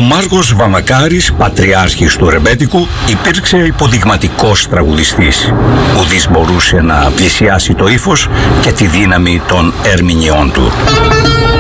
Ο Μάρκος Βαμβακάρης, πατριάρχης του ρεμπέτικου, υπήρξε υποδειγματικός τραγουδιστής. Ουδής μπορούσε να πλησιάσει το ύφος και τη δύναμη των ερμηνεών του.